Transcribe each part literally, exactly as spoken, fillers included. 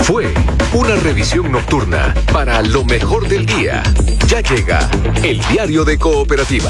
Fue una revisión nocturna para lo mejor del día. Ya llega el diario de Cooperativa.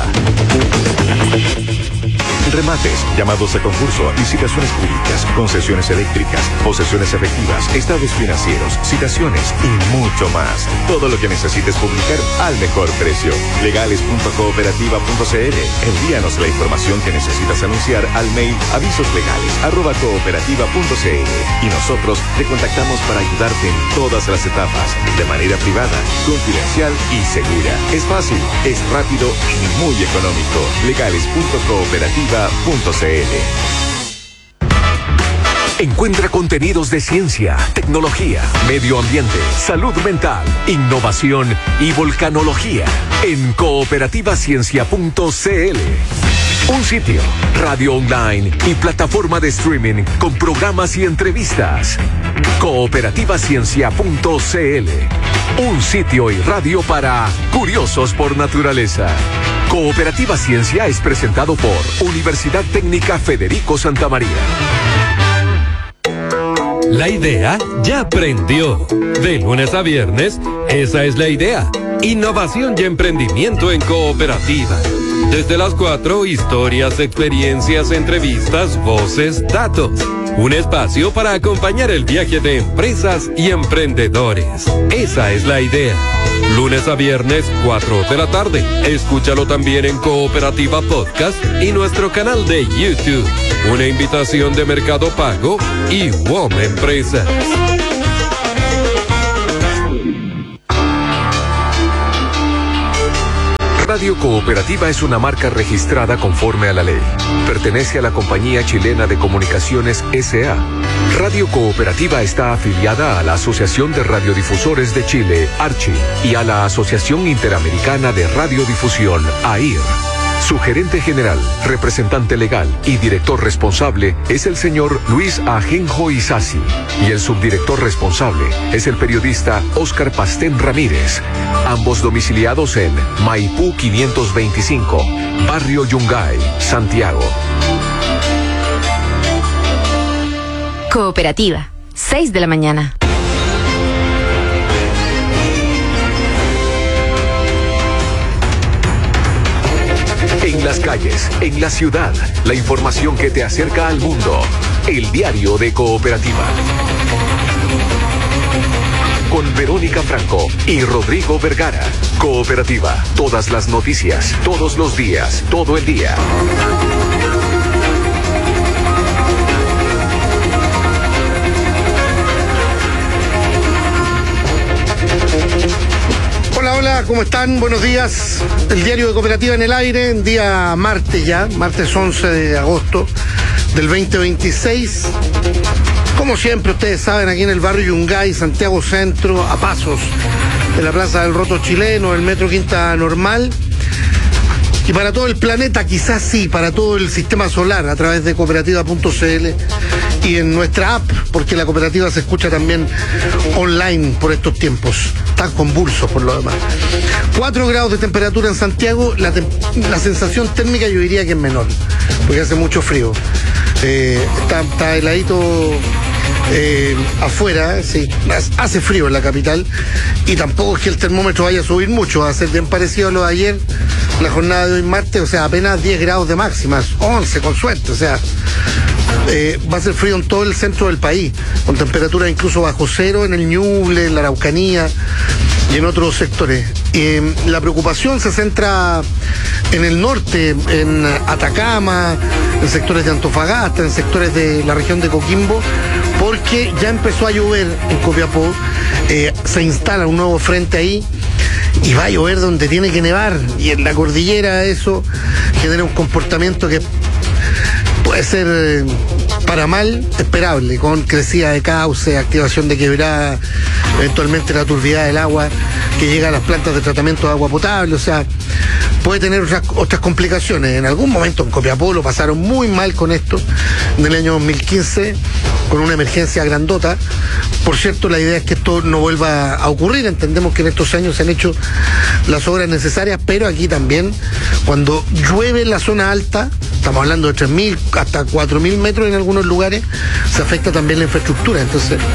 Remates, llamados a concurso, licitaciones públicas, concesiones eléctricas, posesiones efectivas, estados financieros, citaciones y mucho más. Todo lo que necesites publicar al mejor precio. legales punto cooperativa punto c l. Envíanos la información que necesitas anunciar al mail avisoslegales arroba cooperativa punto c l y nosotros te contactamos para ayudarte en todas las etapas, de manera privada, confidencial y segura. Es fácil, es rápido y muy económico. legales punto cooperativa punto c l. Encuentra contenidos de ciencia, tecnología, medio ambiente, salud mental, innovación y volcanología en cooperativa ciencia punto c l. Un sitio, radio online y plataforma de streaming con programas y entrevistas. cooperativa ciencia punto c l. Un sitio y radio para curiosos por naturaleza. Cooperativa Ciencia es presentado por Universidad Técnica Federico Santa María. La idea ya prendió. De lunes a viernes, esa es la idea. Innovación y emprendimiento en Cooperativa. Desde las cuatro, historias, experiencias, entrevistas, voces, datos. Un espacio para acompañar el viaje de empresas y emprendedores. Esa es la idea. Lunes a viernes, cuatro de la tarde. Escúchalo también en Cooperativa Podcast y nuestro canal de YouTube. Una invitación de Mercado Pago y W O M Empresas. Radio Cooperativa es una marca registrada conforme a la ley. Pertenece a la Compañía Chilena de Comunicaciones S A Radio Cooperativa está afiliada a la Asociación de Radiodifusores de Chile, ARCHI, y a la Asociación Interamericana de Radiodifusión, A I R. Su gerente general, representante legal y director responsable es el señor Luis Ajenjo Isasi, y el subdirector responsable es el periodista Óscar Pastén Ramírez, ambos domiciliados en Maipú quinientos veinticinco, Barrio Yungay, Santiago. Cooperativa, seis de la mañana. En las calles, en la ciudad, la información que te acerca al mundo. El diario de Cooperativa. Con Verónica Franco y Rodrigo Vergara. Cooperativa, todas las noticias, todos los días, todo el día. Hola, hola, ¿cómo están? Buenos días. El diario de Cooperativa en el aire, en día martes ya, martes once de agosto del veinte veintiséis. Como siempre, ustedes saben, aquí en el barrio Yungay, Santiago Centro, a pasos de la Plaza del Roto Chileno, el Metro Quinta Normal. Y para todo el planeta, quizás sí, para todo el sistema solar, a través de cooperativa punto c l y en nuestra app, porque la cooperativa se escucha también online por estos tiempos tan convulsos por lo demás. cuatro grados de temperatura en Santiago, la, te la sensación térmica yo diría que es menor, porque hace mucho frío. Eh, está, está heladito eh, afuera, sí, hace frío en la capital, y tampoco es que el termómetro vaya a subir mucho, va a ser bien parecido a lo de ayer, la jornada de hoy martes, o sea, apenas diez grados de máximas, once con suerte, o sea, eh, va a ser frío en todo el centro del país, con temperaturas incluso bajo cero en el Ñuble, en la Araucanía y en otros sectores. Eh, la preocupación se centra en el norte, en Atacama, en sectores de Antofagasta, en sectores de la región de Coquimbo, porque ya empezó a llover en Copiapó, eh, se instala un nuevo frente ahí, y va a llover donde tiene que nevar, y en la cordillera eso genera un comportamiento que puede ser eh, para mal esperable, con crecida de cauce, activación de quebrada, eventualmente la turbidez del agua que llega a las plantas de tratamiento de agua potable, o sea, puede tener otras, otras complicaciones. En algún momento en Copiapó lo pasaron muy mal con esto, en el año dos mil quince, con una emergencia grandota. Por cierto, la idea es que esto no vuelva a ocurrir. Entendemos que en estos años se han hecho las obras necesarias, pero aquí también, cuando llueve en la zona alta, estamos hablando de tres mil hasta cuatro mil metros en algunos lugares, se afecta también la infraestructura. Entonces,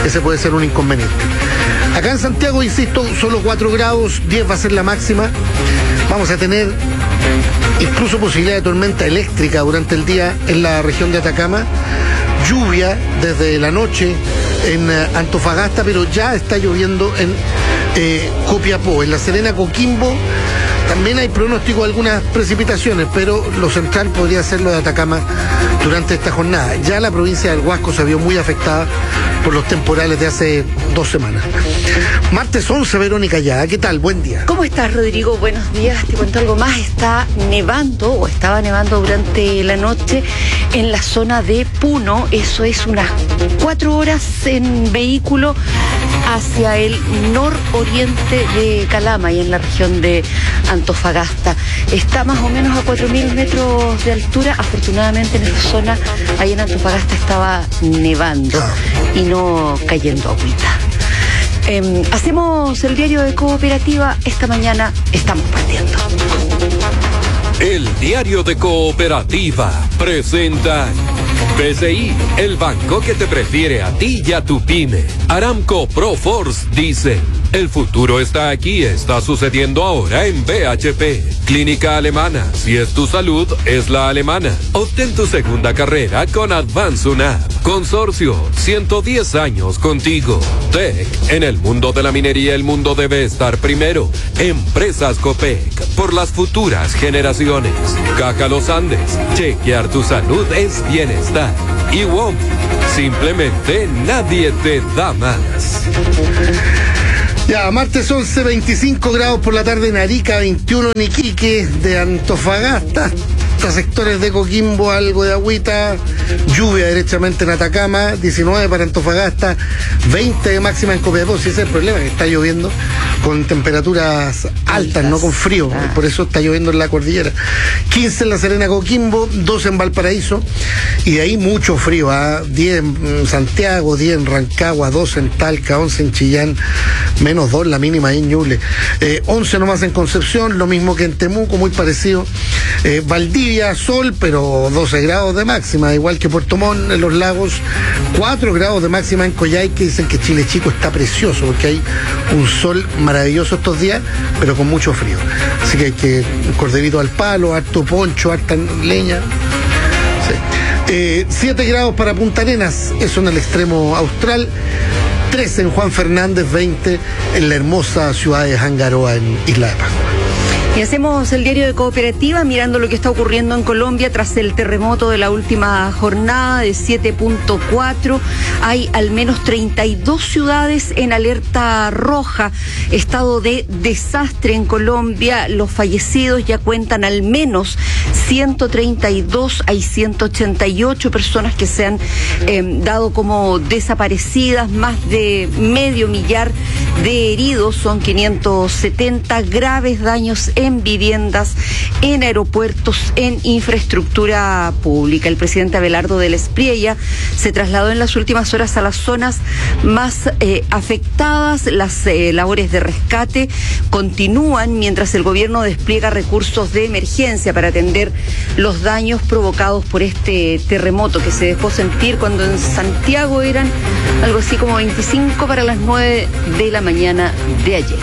ese puede ser un inconveniente. Acá en Santiago, insisto, solo cuatro grados, diez va a ser la máxima. Vamos a tener incluso posibilidad de tormenta eléctrica durante el día en la región de Atacama. Lluvia desde la noche en Antofagasta, pero ya está lloviendo en eh, Copiapó. En La Serena, Coquimbo, también hay pronóstico de algunas precipitaciones, pero lo central podría ser lo de Atacama durante esta jornada. Ya la provincia del Huasco se vio muy afectada por los temporales de hace dos semanas. Martes once, Verónica Yada, ¿qué tal? Buen día. ¿Cómo estás, Rodrigo? Buenos días. Te cuento algo más. Está nevando, o estaba nevando durante la noche en la zona de Puno. Eso es unas cuatro horas en vehículo hacia el nororiente de Calama y en la región de Antofagasta. Está más o menos a cuatro mil metros de altura. Afortunadamente en esta zona, ahí en Antofagasta, estaba nevando y no cayendo agüita. Eh, hacemos el diario de Cooperativa. Esta mañana estamos partiendo. El diario de Cooperativa presenta B C I, el banco que te prefiere a ti y a tu pyme. Aramco Proforce dice: el futuro está aquí, está sucediendo ahora en B H P. Clínica Alemana, si es tu salud, es la alemana. Obtén tu segunda carrera con Advance UNAP. Consorcio, ciento diez años contigo. Tech, en el mundo de la minería el mundo debe estar primero. Empresas Copec, por las futuras generaciones. Caja Los Andes, chequear tu salud es bienestar. Y W O M, simplemente nadie te da más. Ya, martes once, veinticinco grados por la tarde en Arica, veintiuno en Iquique, de Antofagasta, hasta sectores de Coquimbo, algo de agüita, lluvia derechamente en Atacama, diecinueve para Antofagasta, veinte de máxima en Copiapó. Si ese es el problema, que está lloviendo con temperaturas altas, no con frío, por eso está lloviendo en la cordillera. quince en La Serena, Coquimbo, doce en Valparaíso, y de ahí mucho frío, ¿eh? diez en Santiago, diez en Rancagua, doce en Talca, once en Chillán, menos dos la mínima ahí en Ñuble, eh, once nomás en Concepción, lo mismo que en Temuco, muy parecido. eh, Valdivia, sol, pero doce grados de máxima, igual que Puerto Montt, en los lagos, cuatro grados de máxima en Coyhaique. Dicen que Chile Chico está precioso porque hay un sol maravilloso estos días, pero con mucho frío, así que hay que corderito al palo, harto poncho, harta leña. Sí. eh, siete grados para Punta Arenas, eso en el extremo austral, trece en Juan Fernández, veinte en la hermosa ciudad de Jangaroa, en Isla de Pascua. Y hacemos el diario de Cooperativa mirando lo que está ocurriendo en Colombia tras el terremoto de la última jornada de siete punto cuatro. Hay al menos treinta y dos ciudades en alerta roja, estado de desastre en Colombia. Los fallecidos ya cuentan al menos ciento treinta y dos, hay ciento ochenta y ocho personas que se han eh, dado como desaparecidas, más de medio millar de heridos, son quinientos setenta, graves daños en viviendas, en aeropuertos, en infraestructura pública. El presidente Abelardo del Espriella se trasladó en las últimas horas a las zonas más eh, afectadas. Las eh, labores de rescate continúan mientras el gobierno despliega recursos de emergencia para atender los daños provocados por este terremoto que se dejó sentir cuando en Santiago eran algo así como veinticinco para las nueve de la mañana de ayer.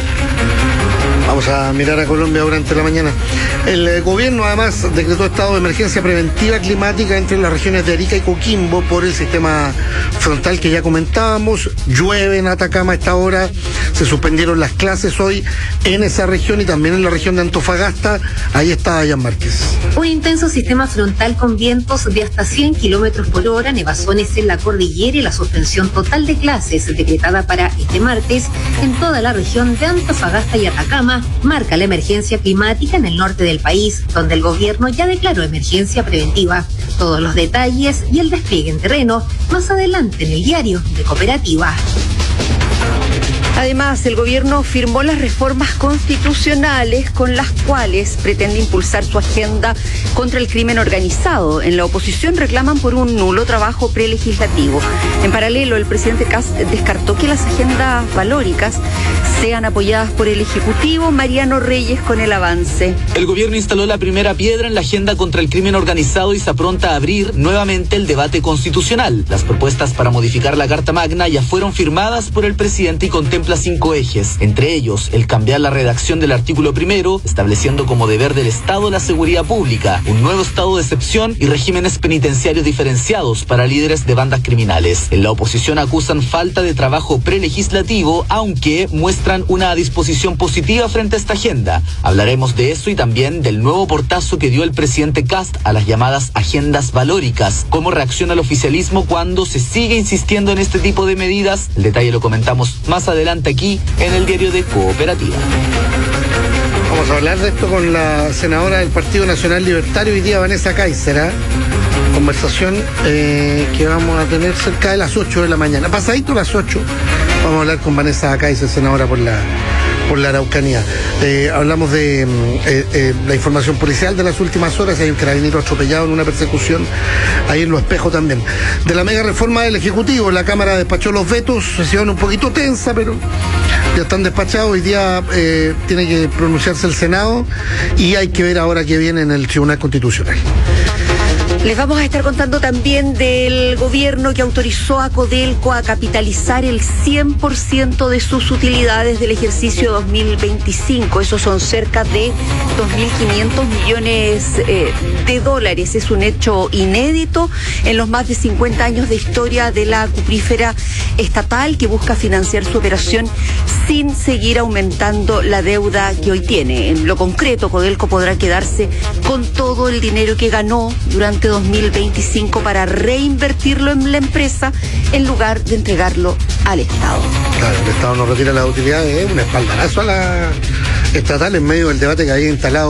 Vamos a mirar a Colombia durante la mañana. El eh, gobierno además decretó estado de emergencia preventiva climática entre las regiones de Arica y Coquimbo por el sistema frontal que ya comentábamos. Llueve en Atacama a esta hora, se suspendieron las clases hoy en esa región y también en la región de Antofagasta. Ahí está Dayan Márquez. Un intenso sistema frontal con vientos de hasta cien kilómetros por hora, nevazones en la cordillera y la suspensión total de clases decretada para este martes en toda la región de Antofagasta y Atacama marca la emergencia climática en el norte del país, donde el gobierno ya declaró emergencia preventiva. Todos los detalles y el despliegue en terreno más adelante en el diario de Cooperativa. Además, el gobierno firmó las reformas constitucionales con las cuales pretende impulsar su agenda contra el crimen organizado. En la oposición reclaman por un nulo trabajo prelegislativo. En paralelo, el presidente Kast descartó que las agendas valóricas sean apoyadas por el Ejecutivo. Mariano Reyes con el avance. El gobierno instaló la primera piedra en la agenda contra el crimen organizado y se apronta a abrir nuevamente el debate constitucional. Las propuestas para modificar la Carta Magna ya fueron firmadas por el presidente y contempla cinco ejes, entre ellos el cambiar la redacción del artículo primero, estableciendo como deber del Estado la seguridad pública, un nuevo estado de excepción y regímenes penitenciarios diferenciados para líderes de bandas criminales. En la oposición acusan falta de trabajo prelegislativo, aunque muestran una disposición positiva frente a esta agenda. Hablaremos de eso y también del nuevo portazo que dio el presidente Kast a las llamadas agendas valóricas. ¿Cómo reacciona el oficialismo cuando se sigue insistiendo en este tipo de medidas? El detalle lo comentamos más adelante aquí en el diario de Cooperativa. Vamos a hablar de esto con la senadora del Partido Nacional Libertario, hoy día Vanessa Kaiser, ¿eh? Conversación eh, que vamos a tener cerca de las ocho de la mañana. Pasadito las ocho, vamos a hablar con Vanessa Kaiser, senadora por la por la Araucanía. Eh, hablamos de eh, eh, la información policial de las últimas horas. Hay un carabinero atropellado en una persecución ahí en Los Espejos también. De la mega reforma del Ejecutivo, la Cámara despachó los vetos, sesión un poquito tensa, pero ya están despachados. Hoy día eh, tiene que pronunciarse el Senado y hay que ver ahora qué viene en el Tribunal Constitucional. Les vamos a estar contando también del gobierno que autorizó a Codelco a capitalizar el cien por ciento de sus utilidades del ejercicio dos mil veinticinco. Esos son cerca de dos mil quinientos millones eh, de dólares. Es un hecho inédito en los más de cincuenta años de historia de la cuprífera estatal, que busca financiar su operación sin seguir aumentando la deuda que hoy tiene. En lo concreto, Codelco podrá quedarse con todo el dinero que ganó durante dos mil veinticinco para reinvertirlo en la empresa en lugar de entregarlo al Estado. Claro, el Estado no retira las utilidades, es un espaldarazo a la estatal en medio del debate que había instalado